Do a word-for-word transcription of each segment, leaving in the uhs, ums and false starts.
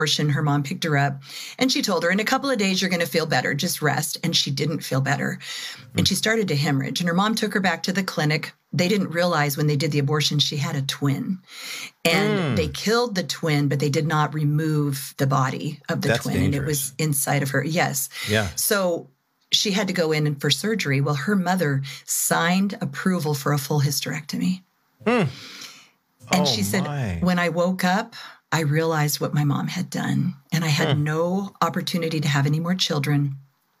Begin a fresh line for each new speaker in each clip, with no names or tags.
abortion, her mom picked her up and she told her, in a couple of days, you're going to feel better. Just rest. And she didn't feel better. Mm. And she started to hemorrhage. And her mom took her back to the clinic. They didn't realize when they did the abortion, she had a twin. And mm. they killed the twin, but they did not remove the body of the
That's
twin.
dangerous.
And it was inside of her. Yes.
Yeah.
So she had to go in for surgery. Well, her mother signed approval for a full hysterectomy. Mm. And
oh
she said,
my.
when I woke up, I realized what my mom had done. And I had mm. no opportunity to have any more children.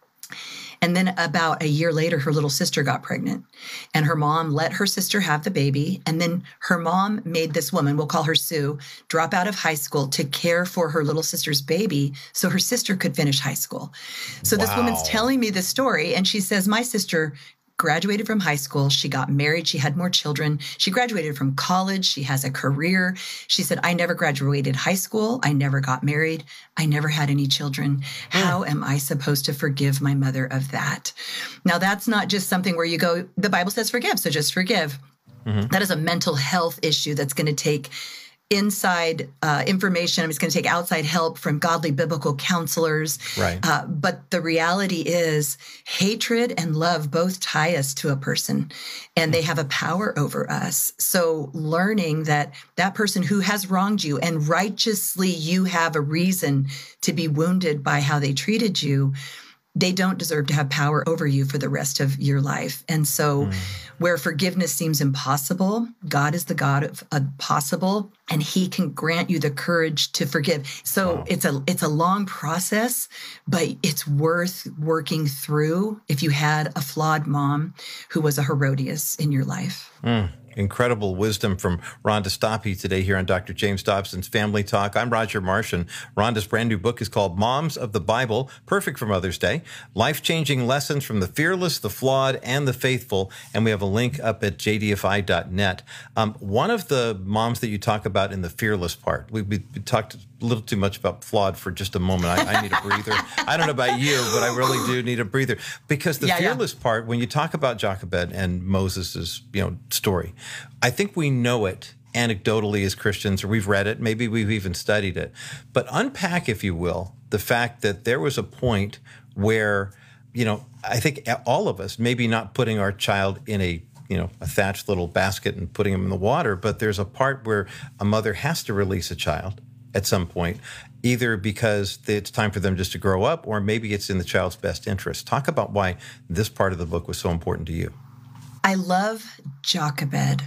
And then about a year later, her little sister got pregnant. And her mom let her sister have the baby. And then her mom made this woman, we'll call her Sue, drop out of high school to care for her little sister's baby so her sister could finish high school. So wow. this woman's telling me this story. And she says, my sister graduated from high school. She got married. She had more children. She graduated from college. She has a career. She said, I never graduated high school. I never got married. I never had any children. How am I supposed to forgive my mother of that? Now, that's not just something where you go, the Bible says forgive, so just forgive. Mm-hmm. That is a mental health issue that's going to take inside uh, information. It's going to take outside help from godly biblical counselors.
Right.
Uh, but the reality is hatred and love both tie us to a person and they have a power over us. So learning that that person who has wronged you and righteously you have a reason to be wounded by how they treated you, they don't deserve to have power over you for the rest of your life. And so mm. where forgiveness seems impossible, God is the God of uh, possible, and he can grant you the courage to forgive. So wow. it's a it's a long process, but it's worth working through if you had a flawed mom who was a Herodias in your life.
Mm. Incredible wisdom from Rhonda Stoppe today here on Doctor James Dobson's Family Talk. I'm Roger Marsh, and Rhonda's brand new book is called Moms of the Bible, perfect for Mother's Day, life-changing lessons from the fearless, the flawed, and the faithful. And we have a link up at j d f i dot net. Um, one of the moms that you talk about in the fearless part, we, we talked a little too much about flawed for just a moment. I, I need a breather. I don't know about you, but I really do need a breather. Because the
yeah,
fearless
yeah.
part, when you talk about Jochebed and Moses' you know, story, I think we know it anecdotally as Christians, or we've read it, maybe we've even studied it. But unpack, if you will, the fact that there was a point where, you know, I think all of us, maybe not putting our child in a, you know, a thatched little basket and putting him in the water, but there's a part where a mother has to release a child at some point, either because it's time for them just to grow up, or maybe it's in the child's best interest. Talk about why this part of the book was so important to you.
I love Jochebed.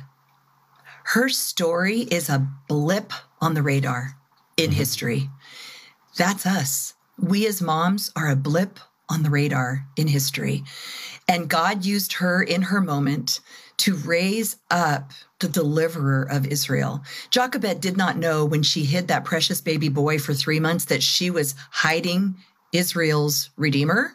Her story is a blip on the radar in mm-hmm. history. That's us. We as moms are a blip on the radar in history. And God used her in her moment to raise up the deliverer of Israel. Jochebed did not know when she hid that precious baby boy for three months that she was hiding Israel's Redeemer.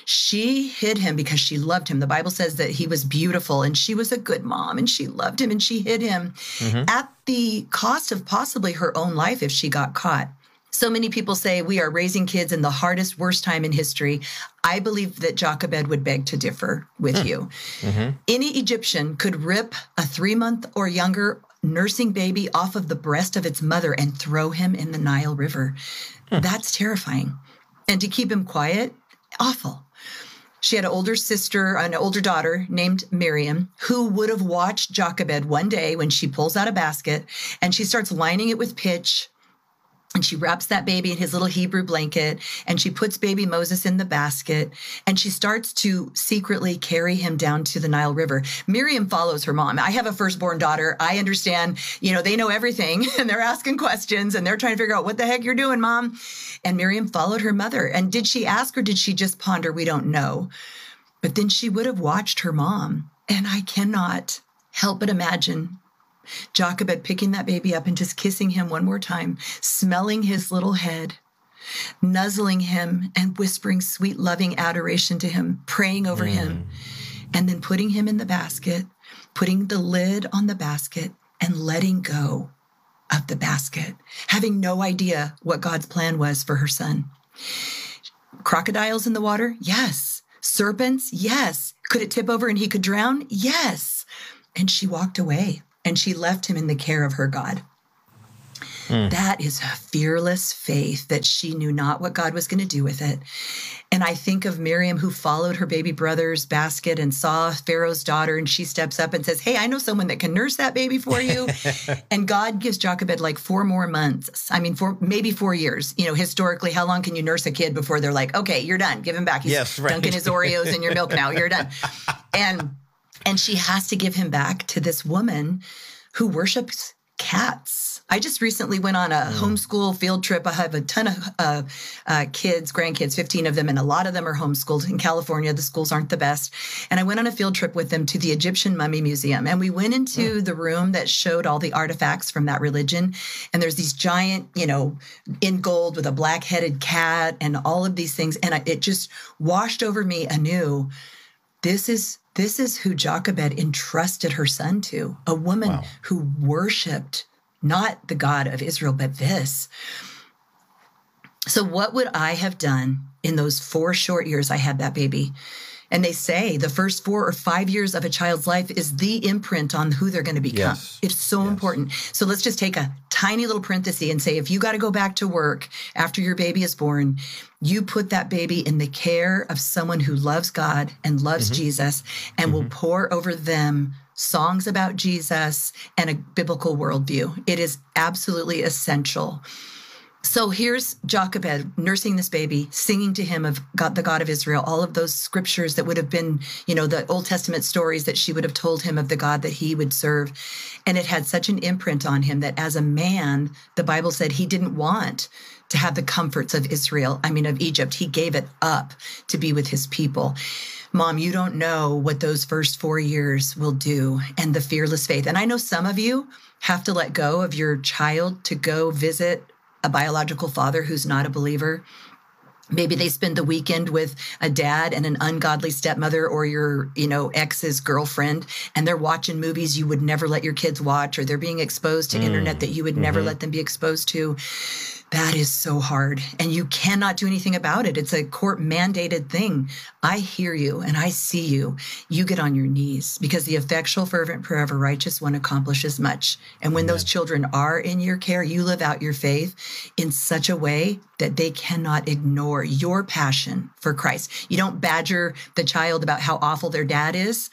She hid him because she loved him. The Bible says that he was beautiful and she was a good mom and she loved him and she hid him mm-hmm. at the cost of possibly her own life if she got caught. So many people say we are raising kids in the hardest, worst time in history. I believe that Jochebed would beg to differ with mm. you. Mm-hmm. Any Egyptian could rip a three-month or younger nursing baby off of the breast of its mother and throw him in the Nile River. Mm. That's terrifying. And to keep him quiet, awful. She had an older sister, an older daughter named Miriam, who would have watched Jochebed one day when she pulls out a basket and she starts lining it with pitch. And she wraps that baby in his little Hebrew blanket and she puts baby Moses in the basket and she starts to secretly carry him down to the Nile River. Miriam follows her mom. I have a firstborn daughter. I understand, you know, they know everything and they're asking questions and they're trying to figure out what the heck you're doing, Mom. And Miriam followed her mother. And did she ask or did she just ponder? We don't know. But then she would have watched her mom. And I cannot help but imagine Jochebed picking that baby up and just kissing him one more time, smelling his little head, nuzzling him and whispering sweet, loving adoration to him, praying over mm. him, and then putting him in the basket, putting the lid on the basket and letting go of the basket, having no idea what God's plan was for her son. Crocodiles in the water? Yes. Serpents? Yes. Could it tip over and he could drown? Yes. And she walked away. And she left him in the care of her God.
Mm.
That is a fearless faith that she knew not what God was going to do with it. And I think of Miriam, who followed her baby brother's basket and saw Pharaoh's daughter, and she steps up and says, hey, I know someone that can nurse that baby for you. And God gives Jochebed like four more months. I mean, four, maybe four years. You know, historically, how long can you nurse a kid before they're like, okay, you're done. Give him back. He's
yes, right.
dunking his Oreos in your milk now. You're done. And and she has to give him back to this woman who worships cats. I just recently went on a mm. homeschool field trip. I have a ton of uh, uh, kids, grandkids, fifteen of them, and a lot of them are homeschooled. In California, the schools aren't the best. And I went on a field trip with them to the Egyptian Mummy Museum. And we went into mm. the room that showed all the artifacts from that religion. And there's these giant, you know, in gold with a black-headed cat and all of these things. And I, it just washed over me anew. This is This is who Jochebed entrusted her son to, a woman wow. who worshiped not the God of Israel, but this. So what would I have done in those four short years I had that baby? And they say the first four or five years of a child's life is the imprint on who they're going to become.
Yes.
It's so yes. important. So let's just take a tiny little parenthesis and say, if you got to go back to work after your baby is born, you put that baby in the care of someone who loves God and loves mm-hmm. Jesus and mm-hmm. will pour over them songs about Jesus and a biblical worldview. It is absolutely essential. So here's Jochebed nursing this baby, singing to him of God, the God of Israel, all of those scriptures that would have been, you know, the Old Testament stories that she would have told him of the God that he would serve. And it had such an imprint on him that as a man, the Bible said he didn't want to have the comforts of Israel, I mean, of Egypt. He gave it up to be with his people. Mom, you don't know what those first four years will do, and the fearless faith. And I know some of you have to let go of your child to go visit a biological father who's not a believer. Maybe they spend the weekend with a dad and an ungodly stepmother or your, you know, ex's girlfriend, and they're watching movies you would never let your kids watch, or they're being exposed to mm. internet that you would mm-hmm. never let them be exposed to. That is so hard, and you cannot do anything about it. It's a court-mandated thing. I hear you, and I see you. You get on your knees, because the effectual, fervent prayer of a righteous one accomplishes much. And when Amen. Those children are in your care, you live out your faith in such a way that they cannot ignore your passion for Christ. You don't badger the child about how awful their dad is.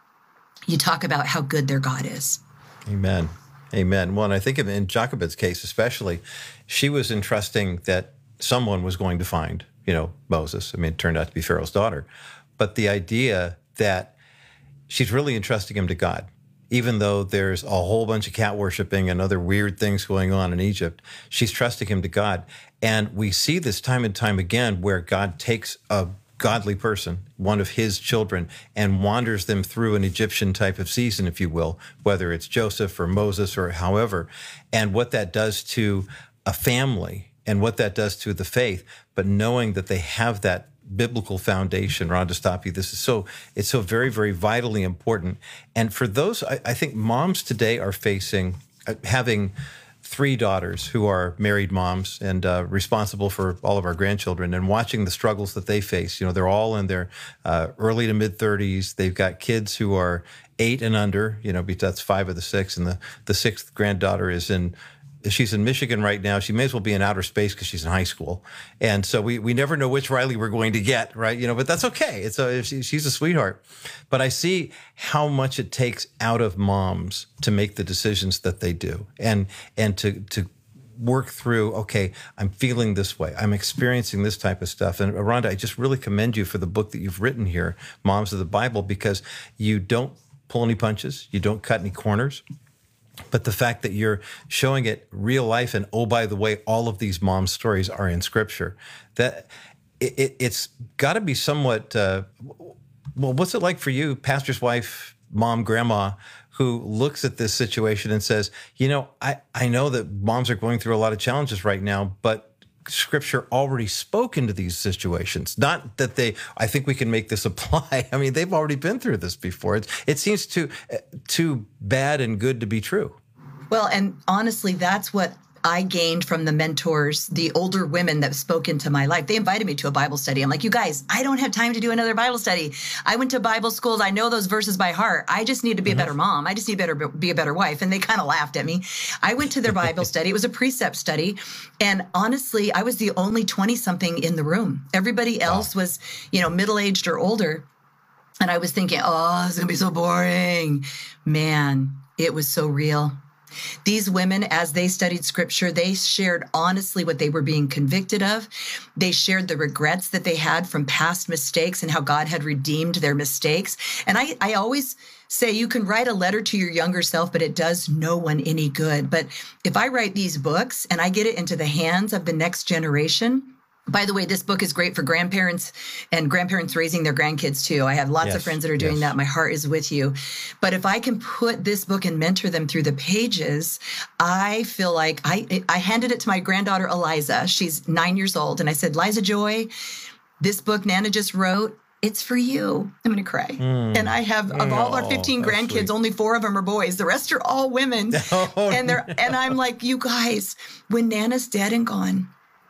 You talk about how good their God is.
Amen. Amen. Well, and I think in Jochebed's case especially, she was entrusting that someone was going to find, you know, Moses. I mean, it turned out to be Pharaoh's daughter. But the idea that she's really entrusting him to God, even though there's a whole bunch of cat worshiping and other weird things going on in Egypt, she's trusting him to God. And we see this time and time again where God takes a godly person, one of his children, and wanders them through an Egyptian type of season, if you will, whether it's Joseph or Moses or however, and what that does to a family and what that does to the faith, but knowing that they have that biblical foundation. Rhonda, stop you. This is so, it's so very, very vitally important. And for those, I, I think moms today are facing, uh, having three daughters who are married moms and uh, responsible for all of our grandchildren, and watching the struggles that they face. You know, they're all in their uh, early to mid thirties. They've got kids who are eight and under, you know, because that's five of the six. And the, the sixth granddaughter is in, she's in Michigan right now. She may as well be in outer space because she's in high school. And so we, we never know which Riley we're going to get, right? You know, but that's okay. It's a, she, she's a sweetheart. But I see how much it takes out of moms to make the decisions that they do, and, and to, to work through, okay, I'm feeling this way. I'm experiencing this type of stuff. And Rhonda, I just really commend you for the book that you've written here, Moms of the Bible, because you don't pull any punches. You don't cut any corners. But the fact that you're showing it real life, and oh, by the way, all of these mom stories are in Scripture, that it, it, it's got to be somewhat, uh, well, what's it like for you, pastor's wife, mom, grandma, who looks at this situation and says, you know, I, I know that moms are going through a lot of challenges right now, but Scripture already spoke into these situations. Not that they, I think we can make this apply. I mean, they've already been through this before. It's, it seems too, too bad and good to be true.
Well, and honestly, that's what I gained from the mentors, the older women that spoke into my life. They invited me to a Bible study. I'm like, you guys, I don't have time to do another Bible study. I went to Bible schools. I know those verses by heart. I just need to be mm-hmm. a better mom. I just need to better be a better wife. And they kind of laughed at me. I went to their Bible study. It was a precept study. And honestly, I was the only twenty-something in the room. Everybody else wow. was, you know, middle-aged or older. And I was thinking, oh, it's going to be so boring. Man, it was so real. These women, as they studied scripture, they shared honestly what they were being convicted of. They shared the regrets that they had from past mistakes and how God had redeemed their mistakes. And I, I always say you can write a letter to your younger self, but it does no one any good. But if I write these books and I get it into the hands of the next generation, by the way, this book is great for grandparents and grandparents raising their grandkids too. I have lots yes, of friends that are doing yes. that. My heart is with you. But if I can put this book and mentor them through the pages, I feel like I, I handed it to my granddaughter, Eliza. She's nine years old. And I said, Liza Joy, this book Nana just wrote, it's for you. I'm going to cry. Mm. And I have, of all our fifteen oh, grandkids, sweet. Only four of them are boys. The rest are all women. Oh, and they're, and I'm like, you guys, when Nana's dead and gone,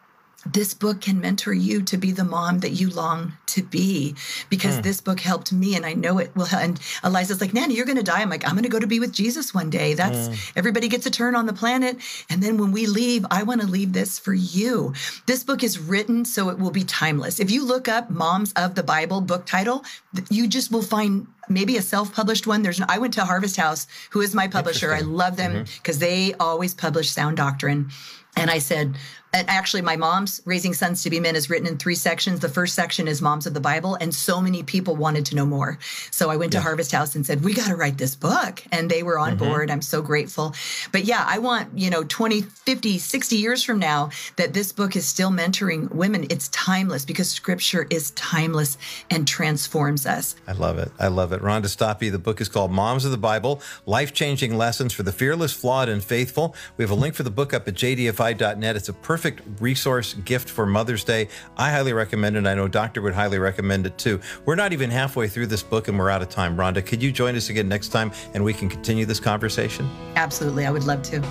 this book can mentor you to be the mom that you long to be, because mm. this book helped me, and I know it will. And Eliza's like, Nana, you're going to die. I'm like, I'm going to go to be with Jesus one day. That's mm. everybody gets a turn on the planet. And then when we leave, I want to leave this for you. This book is written so it will be timeless. If you look up Moms of the Bible book title, you just will find maybe a self-published one. There's, I went to Harvest House, who is my publisher. I love them because mm-hmm. they always publish sound doctrine. And I said, and actually my Moms Raising Sons to Be Men is written in three sections. The first section is Moms of the Bible. And so many people wanted to know more. So I went yeah. to Harvest House and said, we got to write this book. And they were on mm-hmm. board. I'm so grateful. But yeah, I want, you know, twenty, fifty, sixty years from now that this book is still mentoring women. It's timeless because scripture is timeless and transforms us.
I love it. I love it. Rhonda Stoppe, the book is called Moms of the Bible, Life-Changing Lessons for the Fearless, Flawed, and Faithful. We have a link for the book up at j d f i dot net. It's a perfect resource gift for Mother's Day. I highly recommend it. I know Doctor would highly recommend it too. We're not even halfway through this book and we're out of time. Rhonda, could you join us again next time and we can continue this conversation?
Absolutely. I would love to.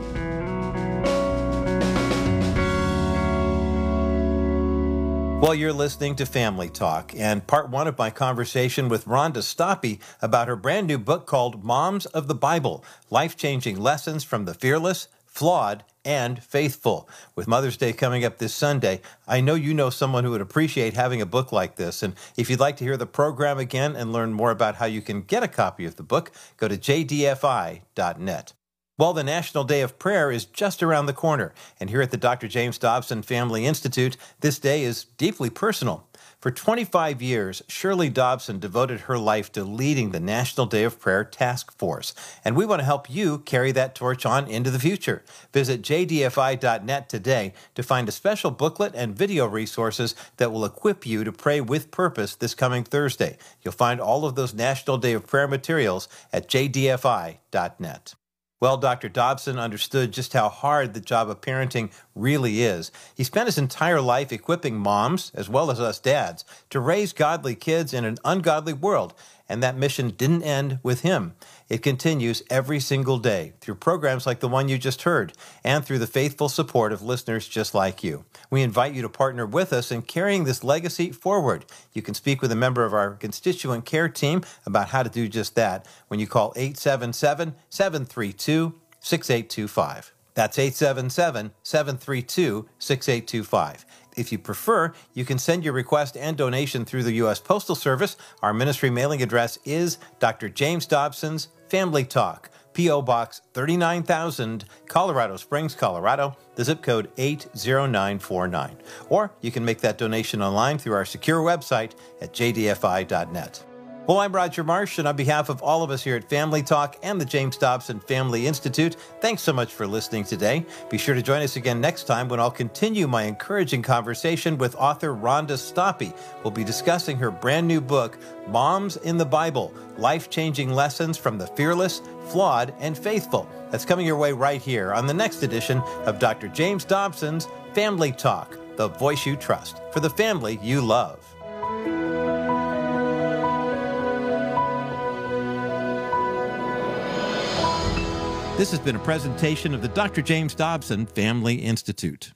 Well, you're listening to Family Talk, and part one of my conversation with Rhonda Stoppe about her brand new book called Moms of the Bible, Life-Changing Lessons from the Fearless, Flawed, and Faithful. With Mother's Day coming up this Sunday, I know you know someone who would appreciate having a book like this. And if you'd like to hear the program again and learn more about how you can get a copy of the book, go to j d f i dot net. Well, the National Day of Prayer is just around the corner, and here at the Doctor James Dobson Family Institute, this day is deeply personal. For twenty-five years, Shirley Dobson devoted her life to leading the National Day of Prayer Task Force, and we want to help you carry that torch on into the future. Visit j d f i dot net today to find a special booklet and video resources that will equip you to pray with purpose this coming Thursday. You'll find all of those National Day of Prayer materials at j d f i dot net. Well, Doctor Dobson understood just how hard the job of parenting really is. He spent his entire life equipping moms, as well as us dads, to raise godly kids in an ungodly world, and that mission didn't end with him. It continues every single day through programs like the one you just heard and through the faithful support of listeners just like you. We invite you to partner with us in carrying this legacy forward. You can speak with a member of our constituent care team about how to do just that when you call eight seven seven, seven three two, six eight two five. That's eight seven seven, seven three two, six eight two five. If you prefer, you can send your request and donation through the U S Postal Service. Our ministry mailing address is Doctor James Dobson's Family Talk, P O Box thirty-nine thousand, Colorado Springs, Colorado, the zip code eight zero nine four nine. Or you can make that donation online through our secure website at j d f i dot net. Well, I'm Roger Marsh, and on behalf of all of us here at Family Talk and the James Dobson Family Institute, thanks so much for listening today. Be sure to join us again next time when I'll continue my encouraging conversation with author Rhonda Stoppe. We'll be discussing her brand new book, Moms in the Bible, Life-Changing Lessons from the Fearless, Flawed, and Faithful. That's coming your way right here on the next edition of Doctor James Dobson's Family Talk, the voice you trust for the family you love. This has been a presentation of the Doctor James Dobson Family Institute.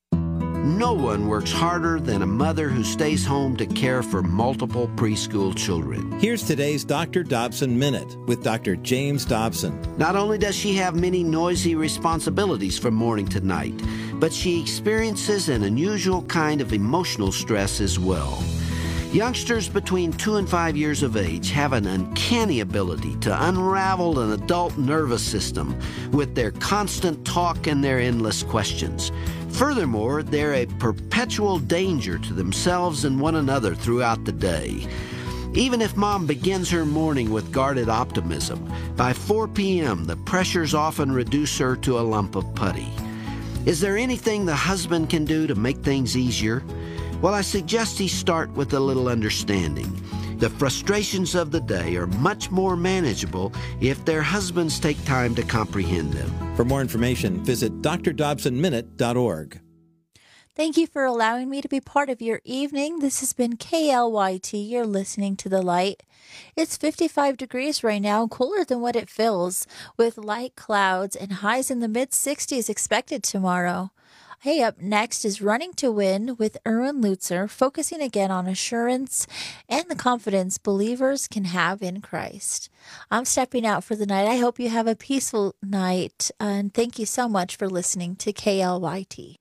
No one works harder than a mother who stays home to care for multiple preschool children.
Here's today's Doctor Dobson Minute with Doctor James Dobson.
Not only does she have many noisy responsibilities from morning to night, but she experiences an unusual kind of emotional stress as well. Youngsters between two and five years of age have an uncanny ability to unravel an adult nervous system with their constant talk and their endless questions. Furthermore, they're a perpetual danger to themselves and one another throughout the day. Even if mom begins her morning with guarded optimism, by four p.m. the pressures often reduce her to a lump of putty. Is there anything the husband can do to make things easier? Well, I suggest he start with a little understanding. The frustrations of the day are much more manageable if their husbands take time to comprehend them.
For more information, visit d r dobson minute dot org.
Thank you for allowing me to be part of your evening. This has been K L Y T. You're listening to The Light. It's fifty-five degrees right now, cooler than what it feels, with light clouds and highs in the mid sixties expected tomorrow. Hey, up next is Running to Win with Erwin Lutzer, focusing again on assurance and the confidence believers can have in Christ. I'm stepping out for the night. I hope you have a peaceful night, and thank you so much for listening to K L Y T.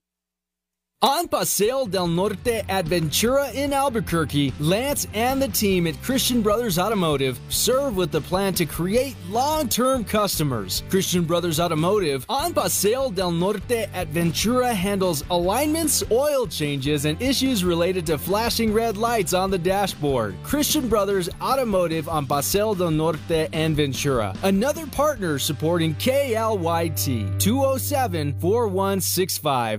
On Paseo del Norte at Ventura in Albuquerque, Lance and the team at Christian Brothers Automotive serve with the plan to create long-term customers. Christian Brothers Automotive on Paseo del Norte at Ventura handles alignments, oil changes, and issues related to flashing red lights on the dashboard. Christian Brothers Automotive on Paseo del Norte and Ventura. Another partner supporting K L Y T. two oh seven, four one six five.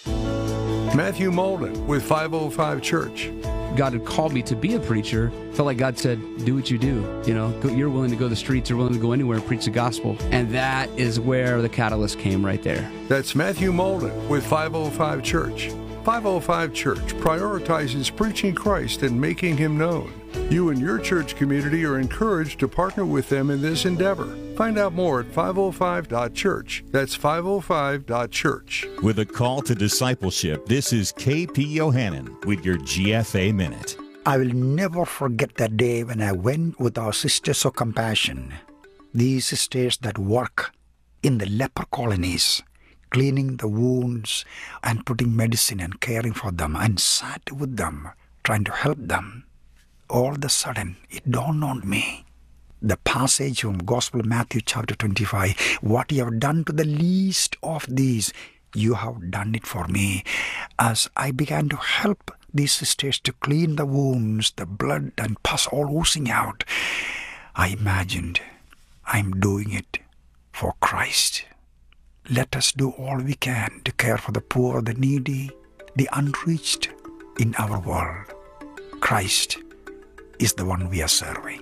Matthew Molden with five oh five Church.
God had called me to be a preacher. Felt like God said, do what you do. You know, go, you're willing to go to the streets, you're willing to go anywhere and preach the gospel. And that is where the catalyst came right there.
That's Matthew Molden with five oh five Church. five oh five Church prioritizes preaching Christ and making Him known. You and your church community are encouraged to partner with them in this endeavor. Find out more at five oh five dot church. That's five oh five dot church.
With a call to discipleship, this is K P Yohannan with your G F A Minute.
I will never forget that day when I went with our Sisters of Compassion, these sisters that work in the leper colonies, cleaning the wounds and putting medicine and caring for them, and sat with them, trying to help them. All of a sudden, it dawned on me, the passage from Gospel of Matthew chapter twenty-five, what you have done to the least of these, you have done it for me. As I began to help these sisters to clean the wounds, the blood and pus all oozing out, I imagined I'm doing it for Christ. Let us do all we can to care for the poor, the needy, the unreached in our world. Christ is the one we are serving.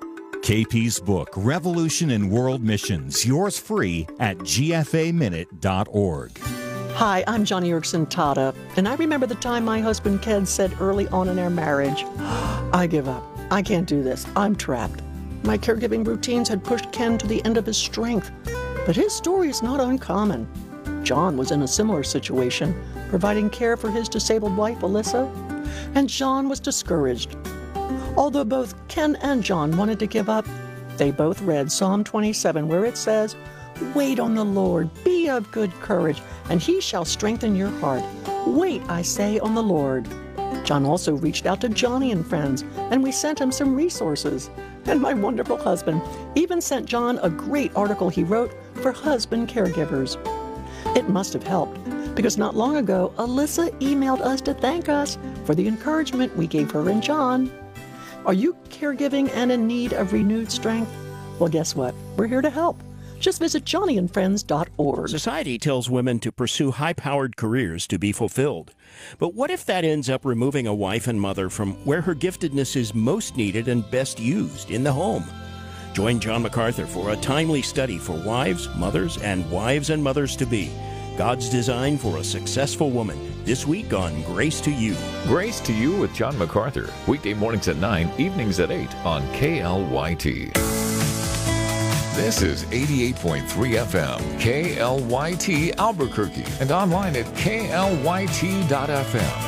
K P's book, Revolution in World Missions, yours free at G F A minute dot org.
Hi, I'm Johnny Erickson Tata, and I remember the time my husband Ken said early on in our marriage, I give up. I can't do this. I'm trapped. My caregiving routines had pushed Ken to the end of his strength, but his story is not uncommon. John was in a similar situation, providing care for his disabled wife, Alyssa, and John was discouraged. Although both Ken and John wanted to give up, they both read Psalm twenty-seven, where it says, "Wait on the Lord, be of good courage, and He shall strengthen your heart. Wait, I say, on the Lord." John also reached out to Johnny and friends, and we sent him some resources. And my wonderful husband even sent John a great article he wrote for husband caregivers. It must have helped, because not long ago, Alyssa emailed us to thank us for the encouragement we gave her and John. Are you caregiving and in need of renewed strength? Well, guess what? We're here to help. Just visit johnny and friends dot org.
Society tells women to pursue high-powered careers to be fulfilled. But what if that ends up removing a wife and mother from where her giftedness is most needed and best used, in the home? Join John MacArthur for a timely study for wives, mothers, and wives and mothers-to-be. God's design for a successful woman, this week on Grace to You.
Grace to You with John MacArthur. Weekday mornings at nine, evenings at eight on K L Y T. This is eighty-eight point three F M, K L Y T Albuquerque, and online at K L Y T dot F M.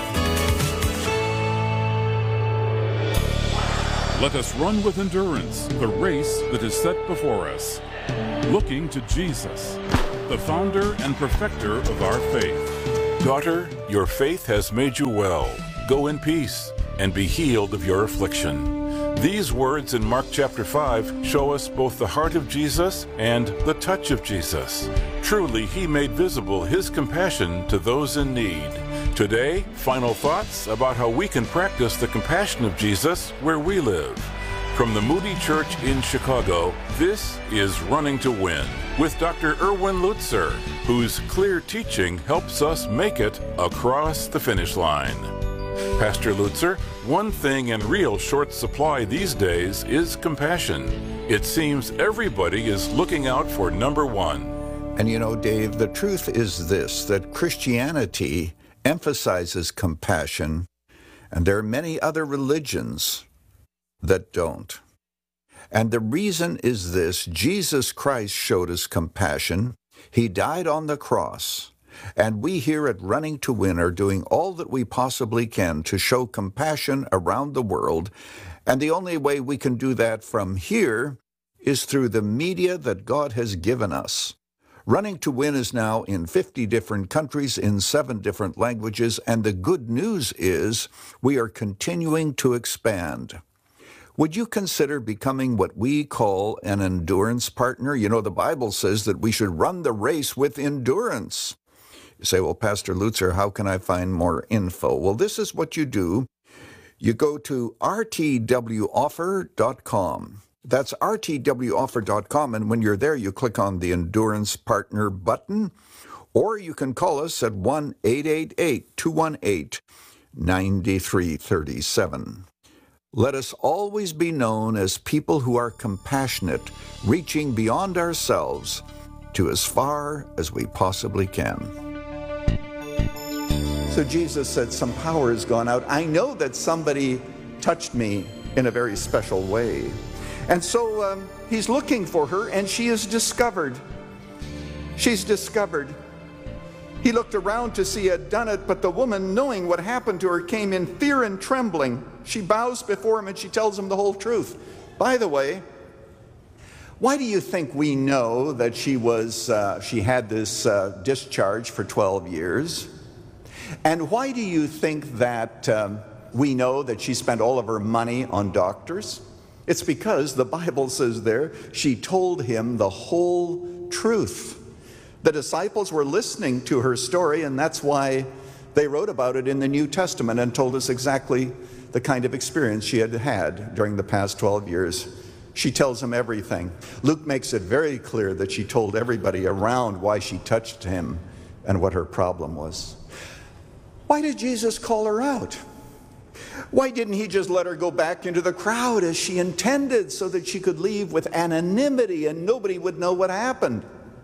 Let us run with endurance the race that is set before us, looking to Jesus, the founder and perfecter of our faith. Daughter, your faith has made you well. Go in peace and be healed of your affliction. These words in Mark chapter five show us both the heart of Jesus and the touch of Jesus. Truly, he made visible his compassion to those in need. Today, final thoughts about how we can practice the compassion of Jesus where we live. From the Moody Church in Chicago, this is Running to Win with Doctor Erwin Lutzer, whose clear teaching helps us make it across the finish line. Pastor Lutzer, one thing in real short supply these days is compassion. It seems everybody is looking out for number one.
And you know, Dave, the truth is this, that Christianity emphasizes compassion, and there are many other religions that don't. And the reason is this: Jesus Christ showed us compassion. He died on the cross. And we here at Running to Win are doing all that we possibly can to show compassion around the world. And the only way we can do that from here is through the media that God has given us. Running to Win is now in fifty different countries in seven different languages, and the good news is we are continuing to expand. Would you consider becoming what we call an endurance partner? You know, the Bible says that we should run the race with endurance. You say, well, Pastor Lutzer, how can I find more info? Well, this is what you do. You go to R T W offer dot com. That's R T W offer dot com, and when you're there, you click on the Endurance Partner button, or you can call us at one eight eight eight, two one eight, nine three three seven. Let us always be known as people who are compassionate, reaching beyond ourselves to as far as we possibly can. So Jesus said, some power has gone out. I know that somebody touched me in a very special way. And so um, he's looking for her, and she is discovered. She's discovered. He looked around to see who had done it, but the woman, knowing what happened to her, came in fear and trembling. She bows before him, and she tells him the whole truth. By the way, why do you think we know that she was uh, she had this uh, discharge for twelve years? And why do you think that um, we know that she spent all of her money on doctors? It's because the Bible says there, she told him the whole truth. The disciples were listening to her story, and that's why they wrote about it in the New Testament and told us exactly the kind of experience she had had during the past twelve years. She tells him everything. Luke makes it very clear that she told everybody around why she touched him and what her problem was. Why did Jesus call her out? Why didn't he just let her go back into the crowd as she intended so that she could leave with anonymity and nobody would know what happened?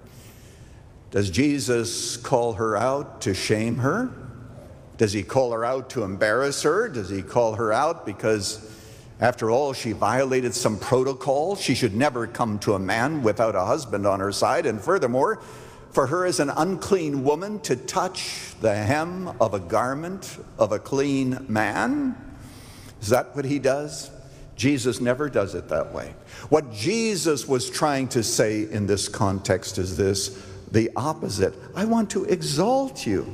Does Jesus call her out to shame her? Does he call her out to embarrass her? Does he call her out because, after all, she violated some protocol? She should never come to a man without a husband on her side. And furthermore, for her as an unclean woman to touch the hem of a garment of a clean man? Is that what he does? Jesus never does it that way. What Jesus was trying to say in this context is this, the opposite. I want to exalt you.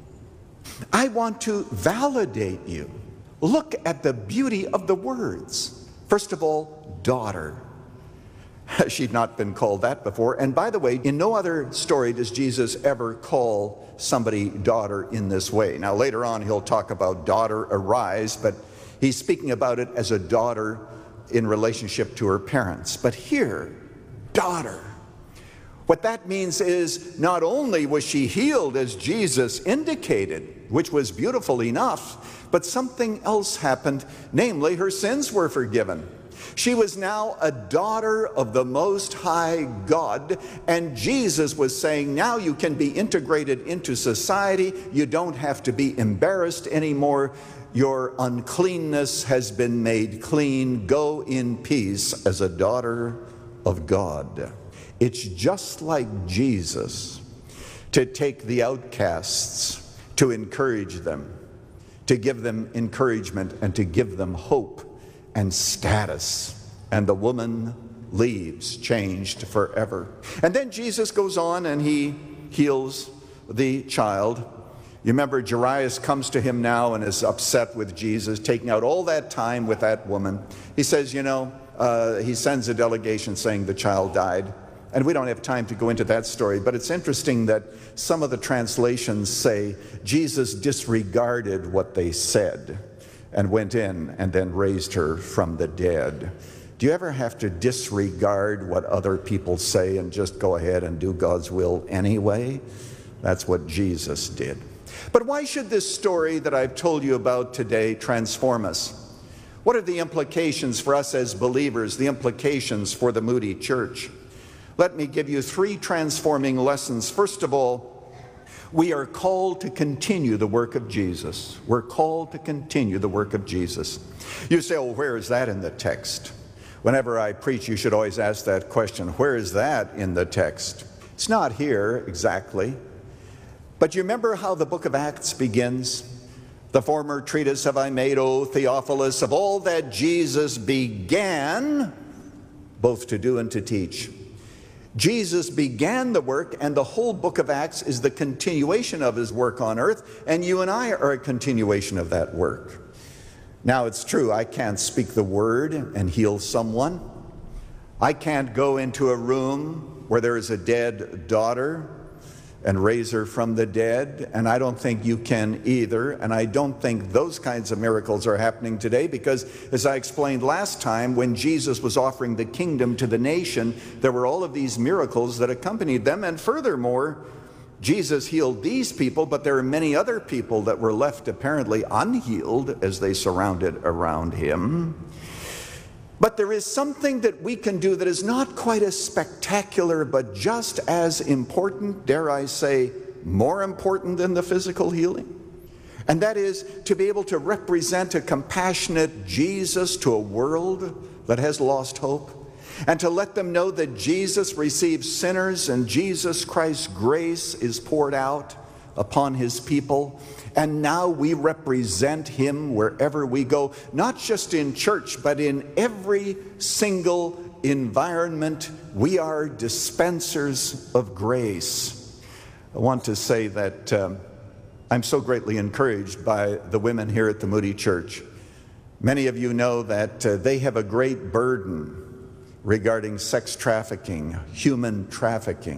I want to validate you. Look at the beauty of the words. First of all, daughter. She'd not been called that before. And by the way, in no other story does Jesus ever call somebody daughter in this way. Now, later on, he'll talk about daughter, arise, but he's speaking about it as a daughter in relationship to her parents. But here, daughter. What that means is not only was she healed as Jesus indicated, which was beautiful enough, but something else happened, namely her sins were forgiven. She was now a daughter of the Most High God, and Jesus was saying, now you can be integrated into society. You don't have to be embarrassed anymore. Your uncleanness has been made clean. Go in peace as a daughter of God. It's just like Jesus to take the outcasts, to encourage them, to give them encouragement and to give them hope and status. And the woman leaves changed forever. And then Jesus goes on and he heals the child. You remember Jairus comes to him now and is upset with Jesus, taking out all that time with that woman. He says, you know, uh, he sends a delegation saying the child died. And we don't have time to go into that story, but it's interesting that some of the translations say Jesus disregarded what they said and went in and then raised her from the dead. Do you ever have to disregard what other people say and just go ahead and do God's will anyway? That's what Jesus did. But why should this story that I've told you about today transform us? What are the implications for us as believers, the implications for the Moody Church? Let me give you three transforming lessons. First of all, we are called to continue the work of Jesus. We're called to continue the work of Jesus. You say, oh, where is that in the text? Whenever I preach, you should always ask that question. Where is that in the text? It's not here exactly. But you remember how the book of Acts begins? The former treatise have I made, O Theophilus, of all that Jesus began, both to do and to teach. Jesus began the work, and the whole book of Acts is the continuation of his work on earth, and you and I are a continuation of that work. Now, it's true, I can't speak the word and heal someone. I can't go into a room where there is a dead daughter and raise her from the dead, and I don't think you can either, and I don't think those kinds of miracles are happening today because, as I explained last time, when Jesus was offering the kingdom to the nation, there were all of these miracles that accompanied them, and furthermore, Jesus healed these people, but there are many other people that were left apparently unhealed as they surrounded around him. But there is something that we can do that is not quite as spectacular, but just as important, dare I say, more important than the physical healing. And that is to be able to represent a compassionate Jesus to a world that has lost hope, and to let them know that Jesus receives sinners and Jesus Christ's grace is poured out upon his people. And now we represent him wherever we go, not just in church, but in every single environment. We are dispensers of grace. I want to say that um, I'm so greatly encouraged by the women here at the Moody Church. Many of you know that uh, they have a great burden regarding sex trafficking, human trafficking.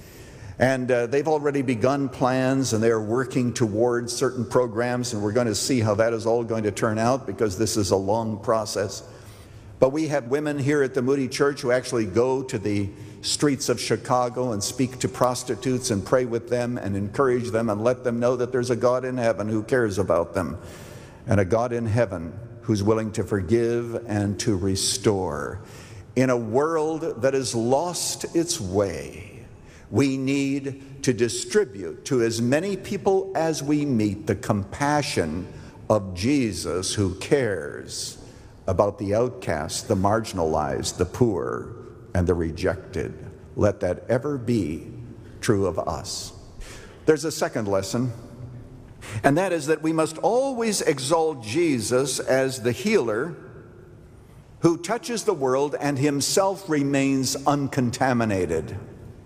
And uh, they've already begun plans, and they're working towards certain programs, and we're going to see how that is all going to turn out because this is a long process. But we have women here at the Moody Church who actually go to the streets of Chicago and speak to prostitutes and pray with them and encourage them and let them know that there's a God in heaven who cares about them, and a God in heaven who's willing to forgive and to restore. In a world that has lost its way, we need to distribute to as many people as we meet the compassion of Jesus, who cares about the outcast, the marginalized, the poor, and the rejected. Let that ever be true of us. There's a second lesson, and that is that we must always exalt Jesus as the healer who touches the world and himself remains uncontaminated.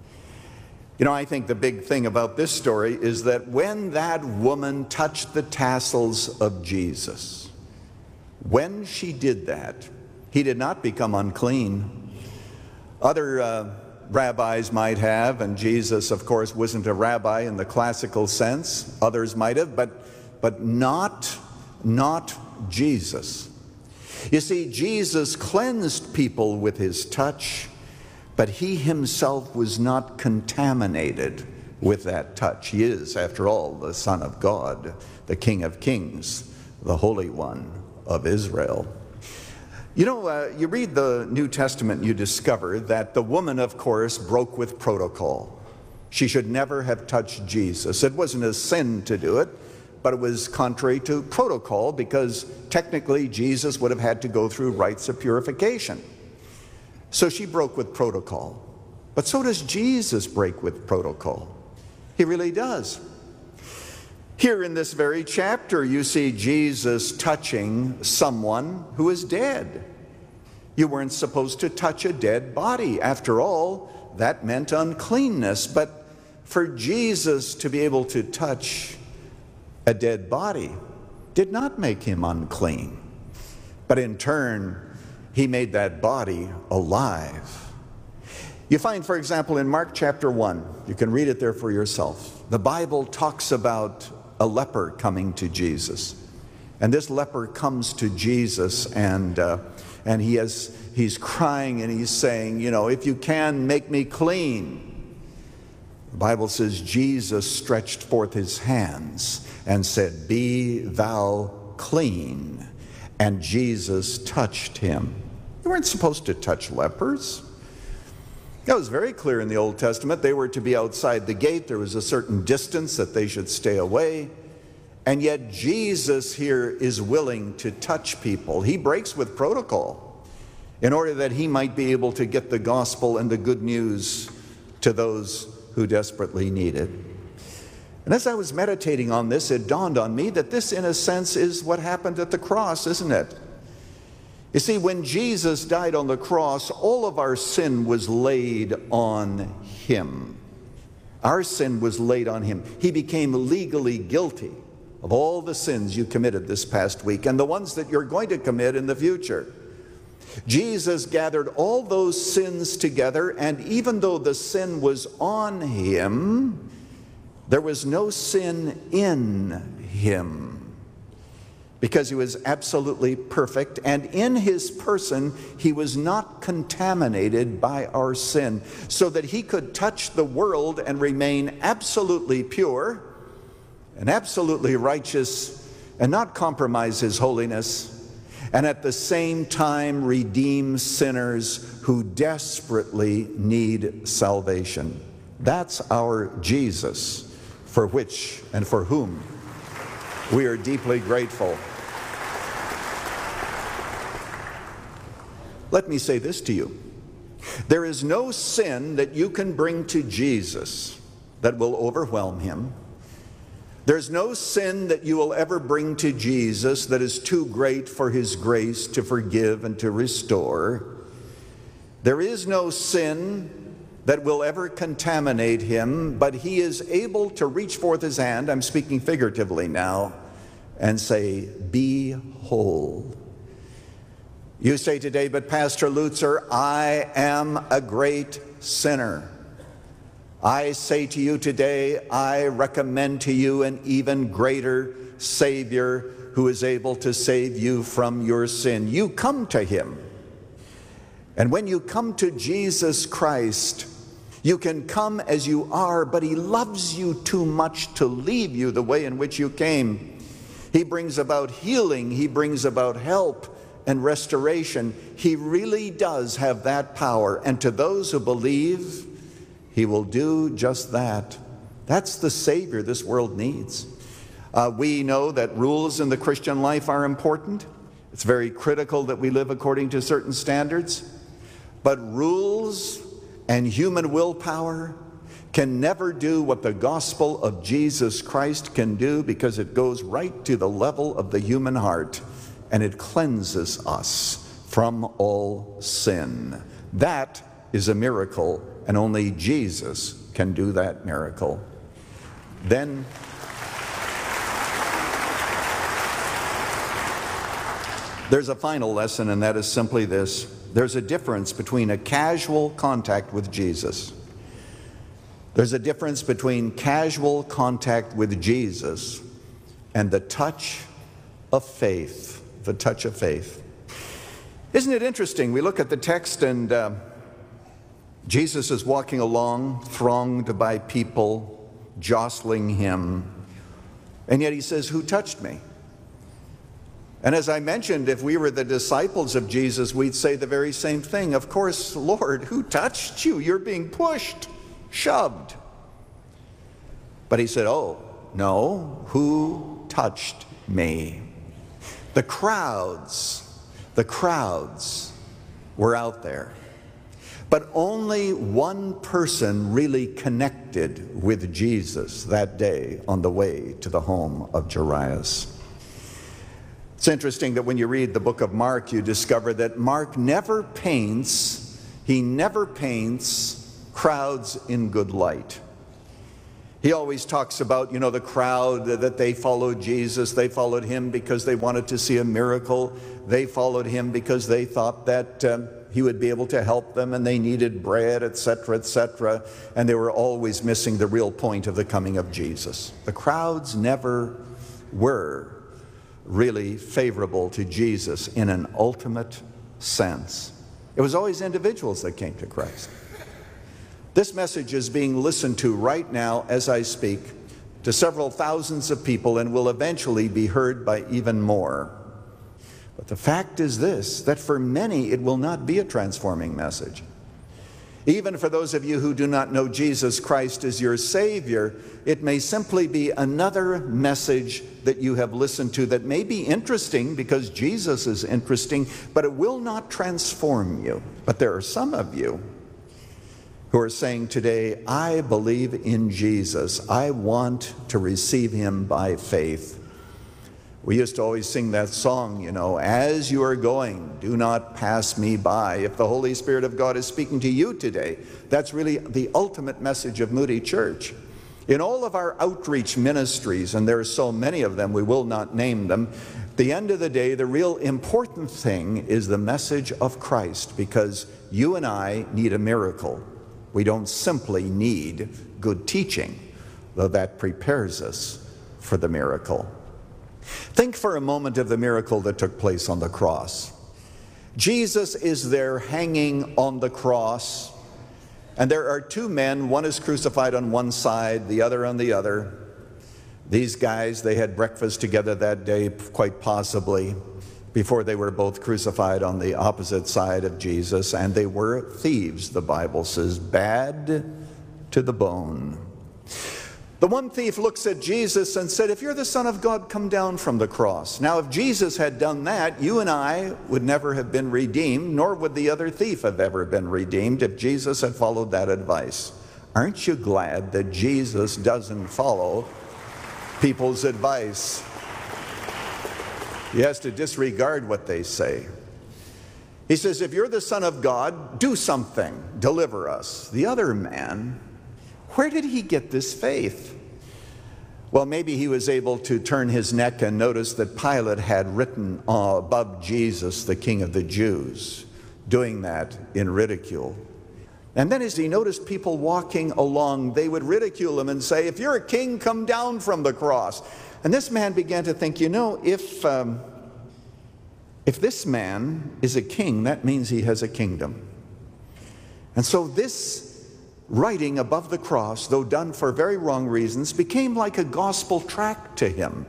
You know, I think the big thing about this story is that when that woman touched the tassels of Jesus, when she did that, he did not become unclean. Other uh, rabbis might have, and Jesus, of course, wasn't a rabbi in the classical sense. Others might have, but, but not, not Jesus. You see, Jesus cleansed people with his touch, but he himself was not contaminated with that touch. He is, after all, the Son of God, the King of Kings, the Holy One of Israel. You know, uh, you read the New Testament, you discover that the woman, of course, broke with protocol. She should never have touched Jesus. It wasn't a sin to do it, but it was contrary to protocol because technically Jesus would have had to go through rites of purification. So she broke with protocol. But so does Jesus break with protocol. He really does. Here in this very chapter, you see Jesus touching someone who is dead. You weren't supposed to touch a dead body. After all, that meant uncleanness. But for Jesus to be able to touch a dead body did not make him unclean. But in turn, he made that body alive. You find, for example, in Mark chapter one, you can read it there for yourself. The Bible talks about a leper coming to Jesus. And this leper comes to Jesus, and uh, and he has he's crying and he's saying, you know, if you can, make me clean. The Bible says Jesus stretched forth his hands and said, be thou clean. And Jesus touched him. You weren't supposed to touch lepers. That was very clear in the Old Testament. They were to be outside the gate. There was a certain distance that they should stay away. And yet Jesus here is willing to touch people. He breaks with protocol in order that he might be able to get the gospel and the good news to those who desperately need it. And as I was meditating on this, it dawned on me that this, in a sense, is what happened at the cross, isn't it? You see, when Jesus died on the cross, all of our sin was laid on him. Our sin was laid on him. He became legally guilty of all the sins you committed this past week and the ones that you're going to commit in the future. Jesus gathered all those sins together, and even though the sin was on him, there was no sin in him, because he was absolutely perfect, and in his person he was not contaminated by our sin, so that he could touch the world and remain absolutely pure and absolutely righteous and not compromise his holiness, and at the same time redeem sinners who desperately need salvation. That's our Jesus, for which and for whom we are deeply grateful. Let me say this to you. There is no sin that you can bring to Jesus that will overwhelm him. There's no sin that you will ever bring to Jesus that is too great for his grace to forgive and to restore. There is no sin that will ever contaminate him, but he is able to reach forth his hand, I'm speaking figuratively now, and say, be whole. You say today, but Pastor Lutzer, I am a great sinner. I say to you today, I recommend to you an even greater Savior who is able to save you from your sin. You come to him. And when you come to Jesus Christ, you can come as you are, but he loves you too much to leave you the way in which you came. He brings about healing. He brings about help and restoration. He really does have that power. And to those who believe, he will do just that. That's the Savior this world needs. Uh, we know that rules in the Christian life are important. It's very critical that we live according to certain standards. But rules and human willpower can never do what the gospel of Jesus Christ can do, because it goes right to the level of the human heart and it cleanses us from all sin. That is a miracle, and only Jesus can do that miracle. Then there's a final lesson, and that is simply this. There's a difference between a casual contact with Jesus. There's a difference between casual contact with Jesus and the touch of faith. The touch of faith. Isn't it interesting? We look at the text, and uh, Jesus is walking along, thronged by people, jostling him, and yet he says, "Who touched me?" And as I mentioned, if we were the disciples of Jesus, we'd say the very same thing. Of course, Lord, who touched you? You're being pushed, shoved. But he said, oh, no, who touched me? The crowds, the crowds were out there. But only one person really connected with Jesus that day on the way to the home of Jairus. It's interesting that when you read the book of Mark, you discover that Mark never paints, he never paints crowds in good light. He always talks about, you know, the crowd that they followed Jesus. They followed him because they wanted to see a miracle. They followed him because they thought that um, he would be able to help them and they needed bread, et cetera, et cetera. And they were always missing the real point of the coming of Jesus. The crowds never were really favorable to Jesus in an ultimate sense. It was always individuals that came to Christ. This message is being listened to right now as I speak to several thousands of people and will eventually be heard by even more. But the fact is this, that for many it will not be a transforming message. Even for those of you who do not know Jesus Christ as your Savior, it may simply be another message that you have listened to that may be interesting because Jesus is interesting, but it will not transform you. But there are some of you who are saying today, I believe in Jesus. I want to receive him by faith. We used to always sing that song, you know, as you are going, do not pass me by. If the Holy Spirit of God is speaking to you today, that's really the ultimate message of Moody Church. In all of our outreach ministries, and there are so many of them, we will not name them, at the end of the day, the real important thing is the message of Christ, because you and I need a miracle. We don't simply need good teaching, though that prepares us for the miracle. Think for a moment of the miracle that took place on the cross. Jesus is there hanging on the cross, and there are two men. One is crucified on one side, the other on the other. These guys, they had breakfast together that day, quite possibly, before they were both crucified on the opposite side of Jesus, and they were thieves, the Bible says, bad to the bone. The one thief looks at Jesus and said, if you're the Son of God, come down from the cross. Now, if Jesus had done that, you and I would never have been redeemed, nor would the other thief have ever been redeemed if Jesus had followed that advice. Aren't you glad that Jesus doesn't follow people's advice? He has to disregard what they say. He says, if you're the Son of God, do something, deliver us. The other man, where did he get this faith? Well, maybe he was able to turn his neck and notice that Pilate had written uh, above Jesus, the King of the Jews, doing that in ridicule. And then as he noticed people walking along, they would ridicule him and say, if you're a king, come down from the cross. And this man began to think, you know, if, um, if this man is a king, that means he has a kingdom. And so this writing above the cross, though done for very wrong reasons, became like a gospel tract to him.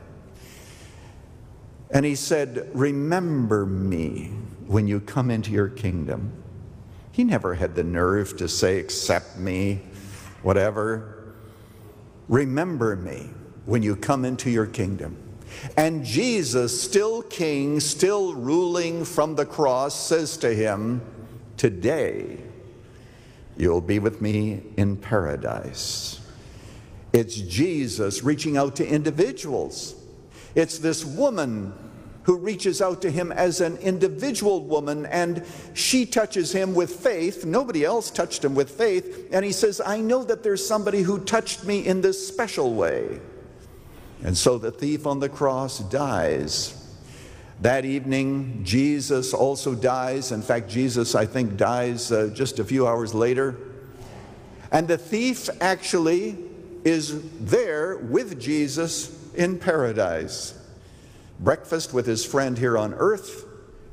And he said, remember me when you come into your kingdom. He never had the nerve to say, accept me, whatever. Remember me when you come into your kingdom. And Jesus, still king, still ruling from the cross, says to him, today you'll be with me in paradise. It's Jesus reaching out to individuals. It's this woman who reaches out to him as an individual woman, and she touches him with faith. Nobody else touched him with faith. And he says, I know that there's somebody who touched me in this special way. And so the thief on the cross dies. That evening, Jesus also dies. In fact, Jesus, I think, dies uh, just a few hours later. And the thief actually is there with Jesus in paradise. Breakfast with his friend here on earth,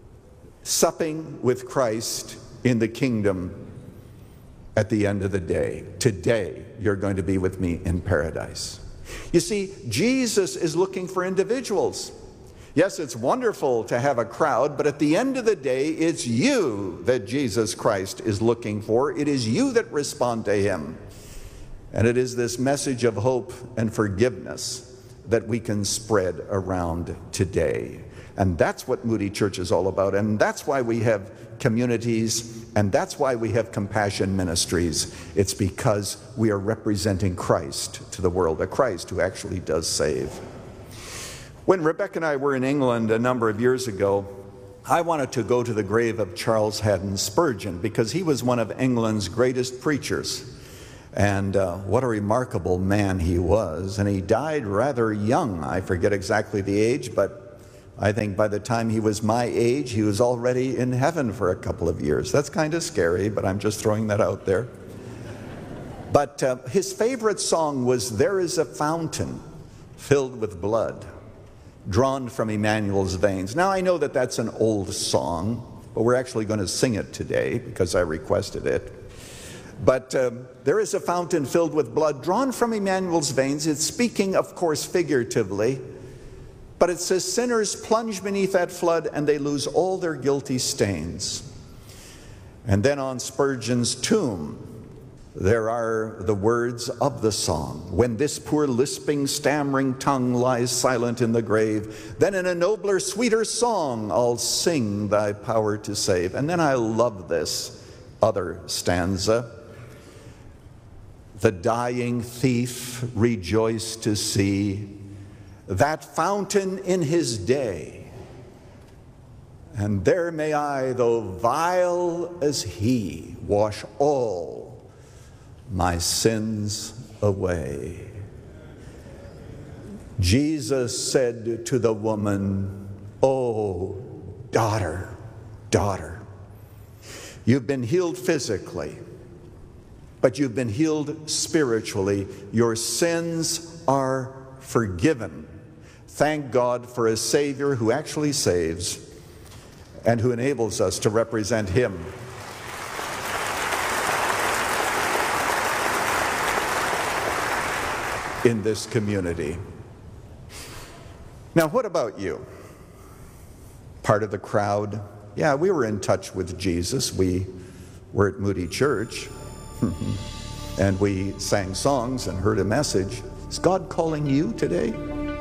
supping with Christ in the kingdom at the end of the day. Today, you're going to be with me in paradise. You see, Jesus is looking for individuals. Yes, it's wonderful to have a crowd, but at the end of the day, it's you that Jesus Christ is looking for. It is you that respond to him. And it is this message of hope and forgiveness that we can spread around today. And that's what Moody Church is all about. And that's why we have communities, and that's why we have compassion ministries. It's because we are representing Christ to the world, a Christ who actually does save. When Rebecca and I were in England a number of years ago, I wanted to go to the grave of Charles Haddon Spurgeon because he was one of England's greatest preachers. And uh, what a remarkable man he was. And he died rather young. I forget exactly the age, but I think by the time he was my age, he was already in heaven for a couple of years. That's kind of scary, but I'm just throwing that out there. But uh, his favorite song was "There is a Fountain Filled with Blood, Drawn from Emmanuel's Veins." Now, I know that that's an old song, but we're actually going to sing it today because I requested it. But um, there is a fountain filled with blood drawn from Emmanuel's veins. It's speaking, of course, figuratively, but it says sinners plunge beneath that flood and they lose all their guilty stains. And then on Spurgeon's tomb, there are the words of the song. When this poor lisping, stammering tongue lies silent in the grave, then in a nobler, sweeter song I'll sing thy power to save. And then I love this other stanza. The dying thief rejoiced to see that fountain in his day, and there may I, though vile as he, wash all my sins away. Jesus said to the woman, "Oh, daughter, daughter, you've been healed physically, but you've been healed spiritually. Your sins are forgiven." Thank God for a Savior who actually saves and who enables us to represent Him. In this community. Now, what about you? Part of the crowd? Yeah, we were in touch with Jesus. We were at Moody Church. And we sang songs and heard a message. Is God calling you today?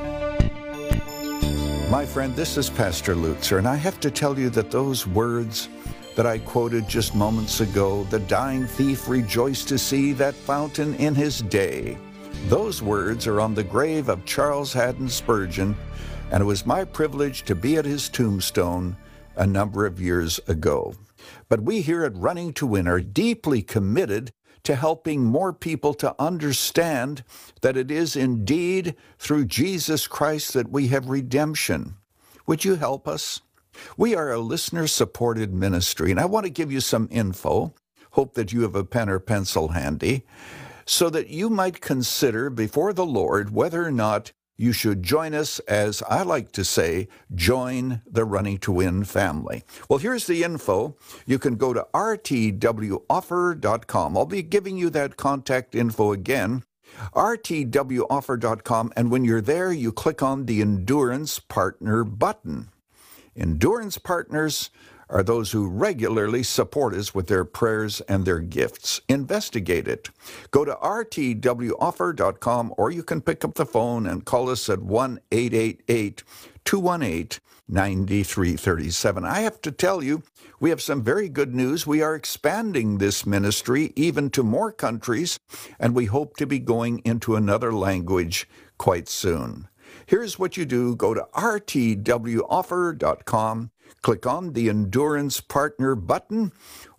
My friend, this is Pastor Lutzer, and I have to tell you that those words that I quoted just moments ago, the dying thief rejoiced to see that fountain in his day, those words are on the grave of Charles Haddon Spurgeon, and it was my privilege to be at his tombstone a number of years ago. But we here at Running to Win are deeply committed to helping more people to understand that it is indeed through Jesus Christ that we have redemption. Would you help us? We are a listener-supported ministry, and I want to give you some info. Hope that you have a pen or pencil handy, so that you might consider before the Lord whether or not you should join us, as I like to say, join the Running to Win family. Well, here's the info. You can go to r t w offer dot com. I'll be giving you that contact info again, r t w offer dot com, and when you're there, you click on the Endurance Partner button. Endurance Partners are those who regularly support us with their prayers and their gifts. Investigate it. Go to r t w offer dot com, or you can pick up the phone and call us at one eight eight eight, two one eight, nine three three seven. I have to tell you, we have some very good news. We are expanding this ministry even to more countries, and we hope to be going into another language quite soon. Here's what you do. Go to r t w offer dot com. Click on the Endurance Partner button,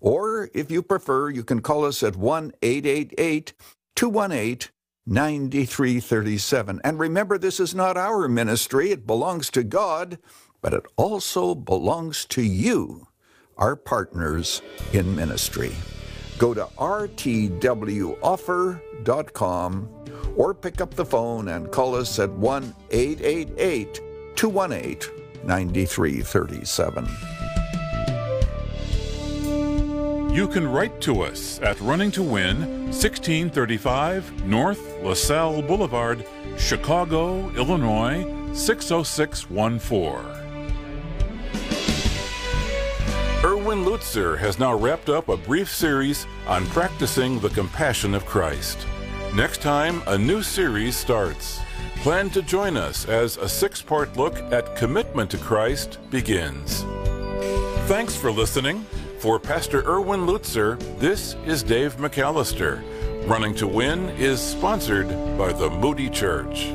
or if you prefer, you can call us at one eight eight eight, two one eight, nine three three seven. And remember, this is not our ministry. It belongs to God, but it also belongs to you, our partners in ministry. Go to r t w offer dot com or pick up the phone and call us at one eight eight eight, two one eight, nine three three seven.
You can write to us at Running to Win, sixteen thirty-five North LaSalle Boulevard, Chicago, Illinois, six oh six one four. Erwin Lutzer has now wrapped up a brief series on practicing the compassion of Christ. Next time, a new series starts. Plan to join us as a six-part look at commitment to Christ begins. Thanks for listening. For Pastor Erwin Lutzer, this is Dave McAllister. Running to Win is sponsored by the Moody Church.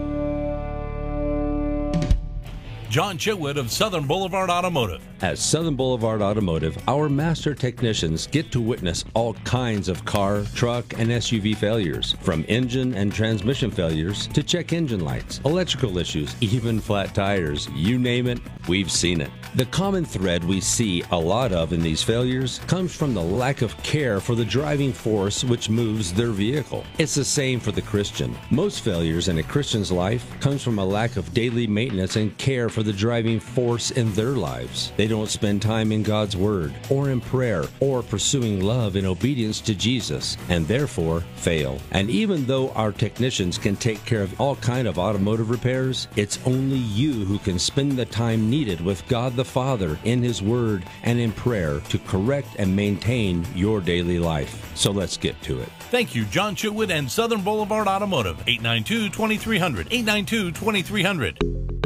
John Chitwood of Southern Boulevard Automotive.
At Southern Boulevard Automotive, our master technicians get to witness all kinds of car, truck, and S U V failures, from engine and transmission failures to check engine lights, electrical issues, even flat tires. You name it, we've seen it. The common thread we see a lot of in these failures comes from the lack of care for the driving force which moves their vehicle. It's the same for the Christian. Most failures in a Christian's life comes from a lack of daily maintenance and care for the driving force in their lives. They don't spend time in God's Word or in prayer or pursuing love and obedience to Jesus, and therefore fail. And even though our technicians can take care of all kind of automotive repairs, it's only you who can spend the time needed with God the Father in His Word and in prayer to correct and maintain your daily life. So let's get to it.
Thank you, John Chitwood and Southern Boulevard Automotive. eight nine two, two three zero zero. eight nine two, two three zero zero.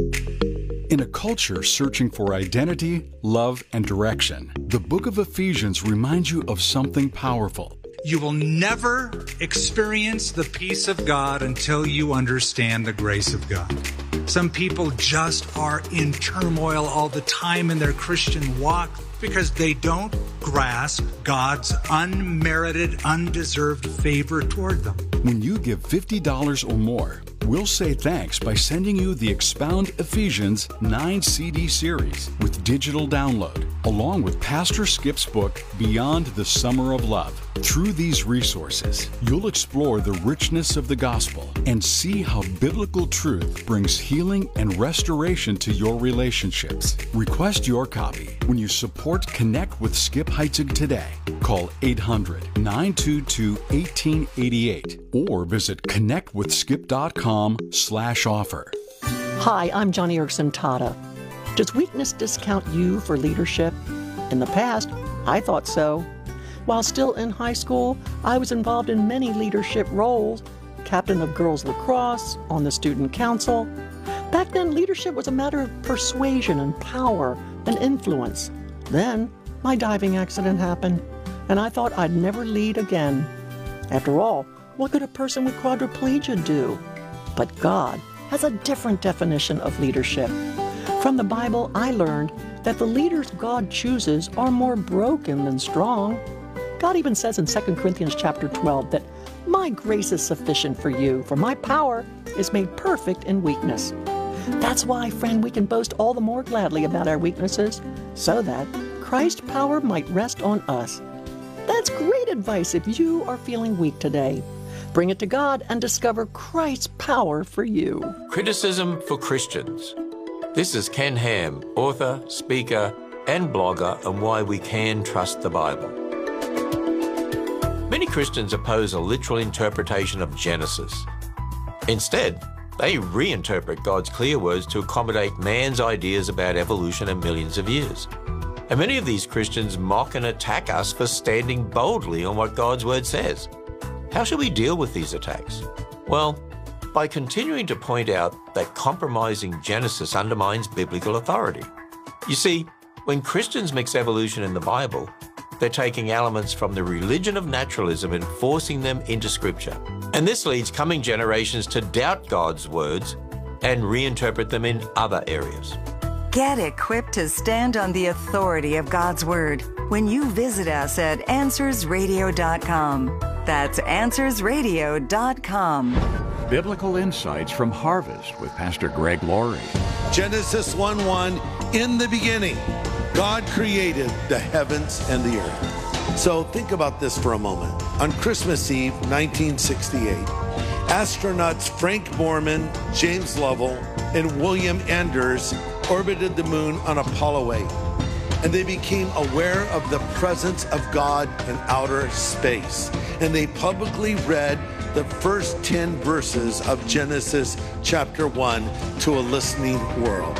In a culture searching for identity, love, and direction, the book of Ephesians reminds you of something powerful.
You will never experience the peace of God until you understand the grace of God. Some people just are in turmoil all the time in their Christian walk because they don't grasp God's unmerited, undeserved favor toward them.
When you give fifty dollars or more, we'll say thanks by sending you the Expound Ephesians nine C D series with digital download, along with Pastor Skip's book, Beyond the Summer of Love. Through these resources, you'll explore the richness of the gospel and see how biblical truth brings healing and restoration to your relationships. Request your copy when you support Connect with Skip Heitzig today. Call eight hundred, nine two two, one eight eight eight or visit connect with skip dot com slash offer.
Hi, I'm Johnny Erickson Tata. Does weakness discount you for leadership? In the past, I thought so. While still in high school, I was involved in many leadership roles, captain of girls lacrosse, on the student council. Back then, leadership was a matter of persuasion and power and influence. Then, my diving accident happened, and I thought I'd never lead again. After all, what could a person with quadriplegia do? But God has a different definition of leadership. From the Bible, I learned that the leaders God chooses are more broken than strong. God even says in Second Corinthians chapter twelve that my grace is sufficient for you, for my power is made perfect in weakness. That's why, friend, we can boast all the more gladly about our weaknesses, so that Christ's power might rest on us. That's great advice if you are feeling weak today. Bring it to God and discover Christ's power for you.
Criticism for Christians. This is Ken Ham, author, speaker, and blogger on why we can trust the Bible. Many Christians oppose a literal interpretation of Genesis. Instead, they reinterpret God's clear words to accommodate man's ideas about evolution and millions of years. And many of these Christians mock and attack us for standing boldly on what God's word says. How should we deal with these attacks? Well, by continuing to point out that compromising Genesis undermines biblical authority. You see, when Christians mix evolution in the Bible, they're taking elements from the religion of naturalism and forcing them into Scripture. And this leads coming generations to doubt God's words and reinterpret them in other areas.
Get equipped to stand on the authority of God's Word when you visit us at answers radio dot com. That's answers radio dot com.
Biblical Insights from Harvest with Pastor Greg Laurie.
Genesis one one, in the beginning, God created the heavens and the earth. So think about this for a moment. On Christmas Eve, nineteen sixty-eight, astronauts Frank Borman, James Lovell, and William Anders orbited the moon on Apollo eight. And they became aware of the presence of God in outer space. And they publicly read the first ten verses of Genesis chapter one to a listening world.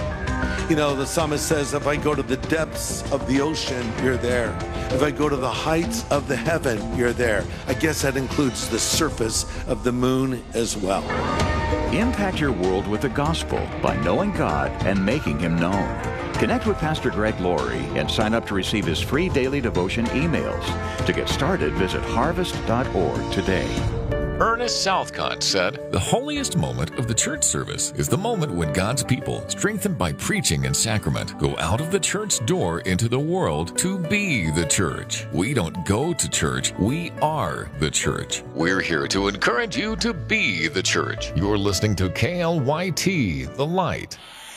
You know, the psalmist says, if I go to the depths of the ocean, you're there. If I go to the heights of the heaven, you're there. I guess that includes the surface of the moon as well.
Impact your world with the gospel by knowing God and making Him known. Connect with Pastor Greg Laurie and sign up to receive his free daily devotion emails. To get started, visit harvest dot org today.
Ernest Southcott said,
"The holiest moment of the church service is the moment when God's people, strengthened by preaching and sacrament, go out of the church door into the world to be the church. We don't go to church, we are the church."
We're here to encourage you to be the church.
You're listening to K L Y T, The Light.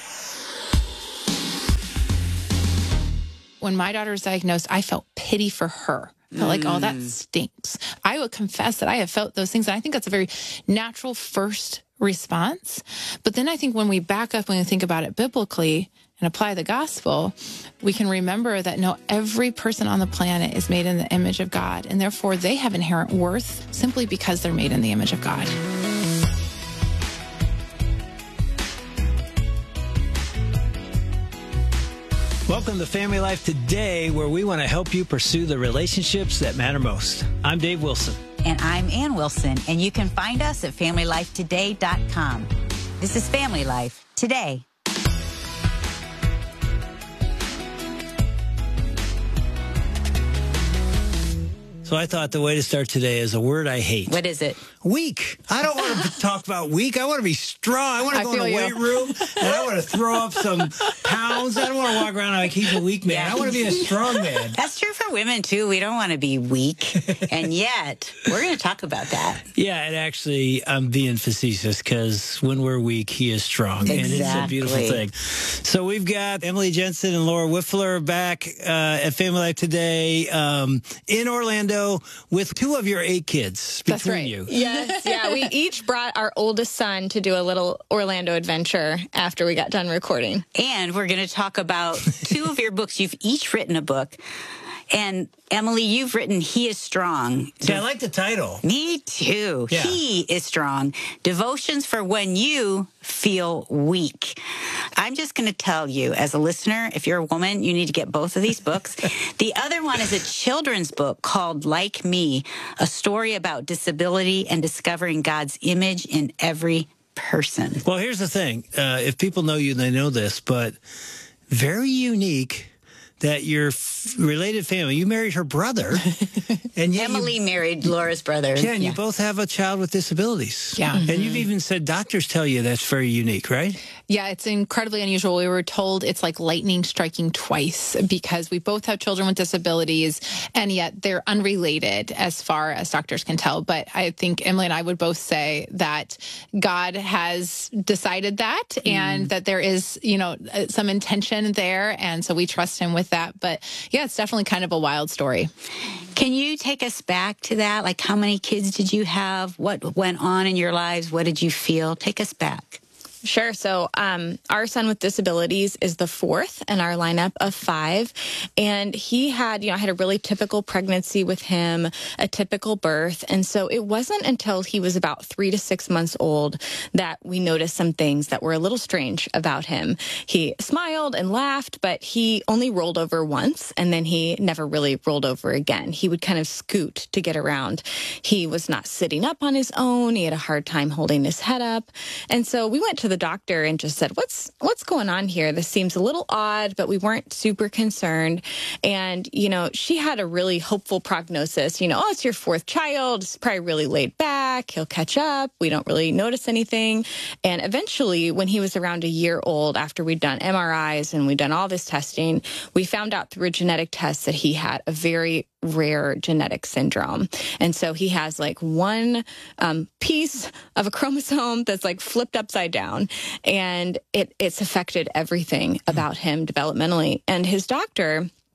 When my daughter was diagnosed, I felt pity for her. I felt like, oh, that stinks. I would confess that I have felt those things. And I think that's a very natural first response. But then I think when we back up, when we think about it biblically and apply the gospel, we can remember that no, every person on the planet is made in the image of God. And therefore, they have inherent worth simply because they're made in the image of God.
Welcome to Family Life Today, where we want to help you pursue the relationships that matter most. I'm Dave Wilson.
And I'm Ann Wilson, and you can find us at family life today dot com. This is Family Life Today.
So I thought the way to start today is a word I hate.
What is it?
Weak. I don't want to talk about weak. I want to be strong. I want to
I
go in the
feel
weight
you.
room and I want to throw up some pounds. I don't want to walk around like he's a weak man.
Yeah.
I want to be a strong man.
That's true for women, too. We don't want to be weak. And yet, we're going to talk about that.
Yeah, and actually, I'm being facetious because when we're weak, he is strong.
Exactly.
And it's a beautiful thing. So we've got Emily Jensen and Laura Whiffler back uh, at Family Life Today um, in Orlando with two of your eight kids between
That's right.
you.
Yes, yeah. We each brought our oldest son to do a little Orlando adventure after we got done recording.
And we're going to talk about two of your books. You've each written a book. And Emily, you've written He is Strong.
See, I like the title.
Me too.
Yeah.
He is Strong. Devotions for when you feel weak. I'm just going to tell you, as a listener, if you're a woman, you need to get both of these books. The other one is a children's book called Like Me, a story about disability and discovering God's image in every person.
Well, here's the thing. Uh, if people know you, they know this, but very unique that your f- related family, you married her brother. And yet
Emily
you,
married Laura's brother.
Yeah, and
yeah.
you both have a child with disabilities.
Yeah.
And you've even said doctors tell you that's very unique, right?
Yeah, it's incredibly unusual. We were told it's like lightning striking twice because we both have children with disabilities, and yet they're unrelated as far as doctors can tell. But I think Emily and I would both say that God has decided that mm. and that there is, you know, some intention there. And so we trust him with that. But yeah, it's definitely kind of a wild story.
Can you take us back to that? Like, how many kids did you have? What went on in your lives? What did you feel? Take us back.
Sure. So um, our son with disabilities is the fourth in our lineup of five. And he had, you know, I had a really typical pregnancy with him, a typical birth. And so it wasn't until he was about three to six months old that we noticed some things that were a little strange about him. He smiled and laughed, but he only rolled over once, and then he never really rolled over again. He would kind of scoot to get around. He was not sitting up on his own. He had a hard time holding his head up. And so we went to the doctor and just said, what's what's going on here? This seems a little odd, but we weren't super concerned. And, you know, she had a really hopeful prognosis. You know, oh, it's your fourth child. It's probably really laid back. He'll catch up. We don't really notice anything. And eventually, when he was around a year old, after we'd done M R Is and we'd done all this testing, we found out through a genetic test that he had a very rare genetic syndrome. And so he has like one um, piece of a chromosome that's like flipped upside down, and it it's affected everything about him developmentally. And his doctor,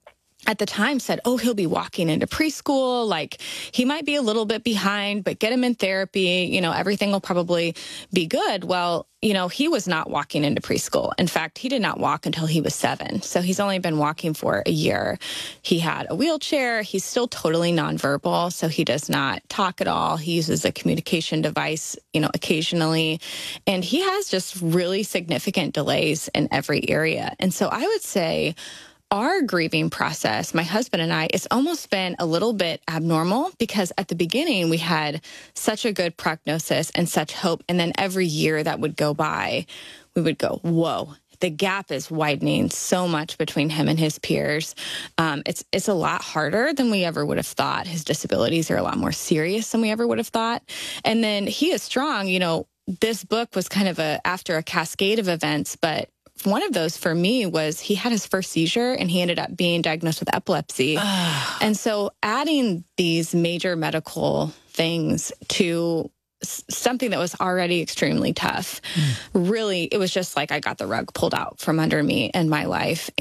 at the time said, oh, he'll be walking into preschool. Like, he might be a little bit behind, but get him in therapy. You know, everything will probably be good. Well, you know, he was not walking into preschool. In fact, he did not walk until he was seven. So he's only been walking for a year. He had a wheelchair. He's still totally nonverbal. So he does not talk at all. He uses a communication device, you know, occasionally. And he has just really significant delays in every area. And so I would say our grieving process, my husband and I, it's almost been a little bit abnormal because at the beginning we had such a good prognosis and such hope. And then every year that would go by, we would go, whoa, the gap is widening so much between him and his peers. Um, it's it's a lot harder than we ever would have thought. His disabilities are a lot more serious than we ever would have thought. And then he is strong. You know, this book was kind of a after a cascade of events, but one of those for me was he had his first seizure and he ended up being diagnosed with epilepsy. And so adding these major medical things to something that was already extremely tough, mm. really, it was just like I got the rug pulled out from under me in my life.